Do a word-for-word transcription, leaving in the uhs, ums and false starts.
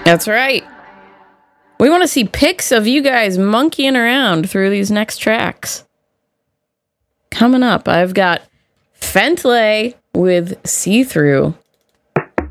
That's right. We want to see pics of you guys monkeying around through these next tracks. Coming up, I've got Fentley with See Through.